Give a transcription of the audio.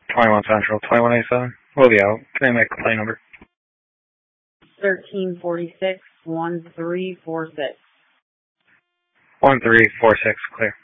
21 Central, 2187. We'll be out. Can I make a plane number? 1346 1346. 1346, clear.